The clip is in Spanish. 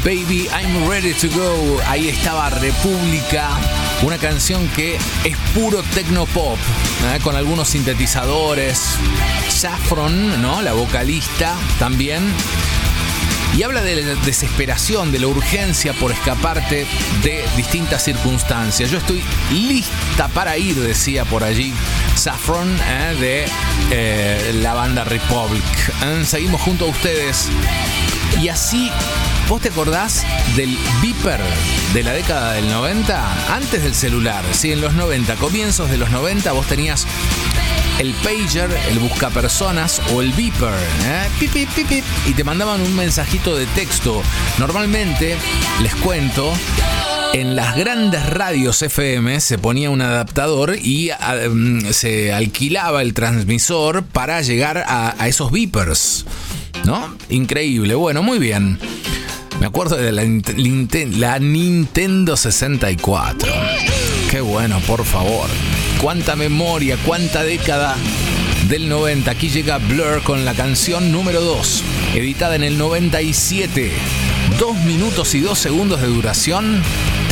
Baby, I'm Ready to Go. Ahí estaba República, una canción que es puro tecnopop, con algunos sintetizadores. Saffron, ¿no? La vocalista también. Y habla de la desesperación, de la urgencia por escaparte de distintas circunstancias. Yo estoy lista para ir, decía por allí Saffron, de la banda Republic. Seguimos junto a ustedes. Y así, ¿vos te acordás del beeper de la década del 90? Antes del celular, sí, en los 90, comienzos de los 90, vos tenías el pager, el buscapersonas o el beeper, pip, pip, pip, pip, y te mandaban un mensajito de texto. Normalmente, les cuento, en las grandes radios FM se ponía un adaptador y se alquilaba el transmisor para llegar a esos beepers, ¿no? Increíble. Bueno, muy bien. Me acuerdo de la Nintendo 64. Qué bueno, por favor. Cuánta memoria, cuánta década del 90. Aquí llega Blur con la canción número 2, editada en el 97. 2 minutos y 2 segundos de duración.